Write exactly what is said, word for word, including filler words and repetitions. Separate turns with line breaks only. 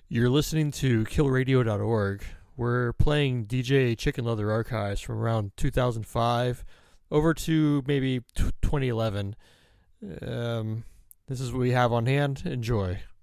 You're listening to kill radio dot org. We're playing D J Chicken Leather archives from around two thousand five over to maybe t- twenty eleven. Um, this is what we have on hand. Enjoy.